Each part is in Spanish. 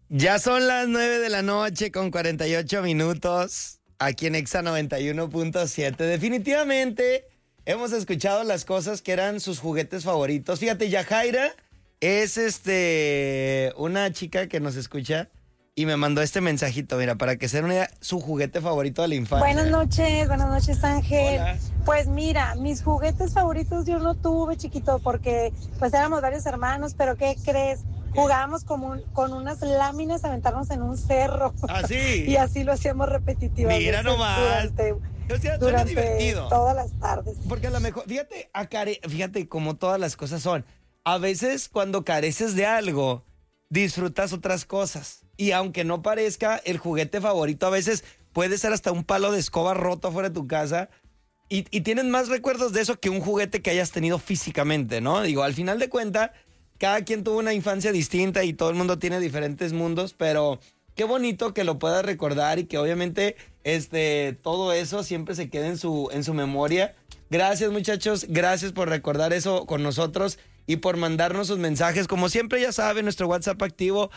Ya son las 9 de la noche con 48 minutos aquí en Exa 91.7. Definitivamente hemos escuchado las cosas que eran sus juguetes favoritos. Fíjate, Yajaira es una chica que nos escucha y me mandó este mensajito, mira, para que sea una idea, su juguete favorito de la infancia. Buenas noches, Ángel. Hola. Pues mira, mis juguetes favoritos yo no tuve, chiquito, porque pues éramos varios hermanos, pero ¿qué crees? Jugábamos con unas láminas a aventarnos en un cerro. ¿Ah, sí? Y así lo hacíamos repetitivamente. Mira nomás. Suena Durante divertido. todas las tardes. Porque a lo mejor, fíjate cómo todas las cosas son. A veces cuando careces de algo, disfrutas otras cosas. Y aunque no parezca, el juguete favorito a veces puede ser hasta un palo de escoba roto afuera de tu casa. Y tienes más recuerdos de eso que un juguete que hayas tenido físicamente, ¿no? Digo, al final de cuentas, cada quien tuvo una infancia distinta y todo el mundo tiene diferentes mundos, pero qué bonito que lo puedas recordar y que obviamente todo eso siempre se quede en su memoria. Gracias, muchachos, gracias por recordar eso con nosotros y por mandarnos sus mensajes. Como siempre, ya saben, nuestro WhatsApp activo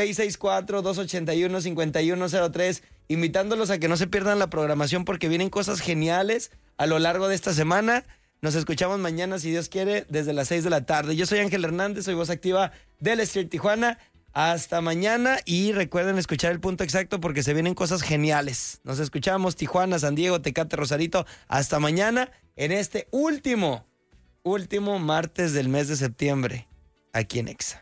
664-281-5103, invitándolos a que no se pierdan la programación porque vienen cosas geniales a lo largo de esta semana. Nos escuchamos mañana, si Dios quiere, desde las 6 de la tarde. Yo soy Ángel Hernández, soy voz activa del Street Tijuana. Hasta mañana y recuerden escuchar el punto exacto porque se vienen cosas geniales. Nos escuchamos Tijuana, San Diego, Tecate, Rosarito. Hasta mañana en este último martes del mes de septiembre aquí en Exa.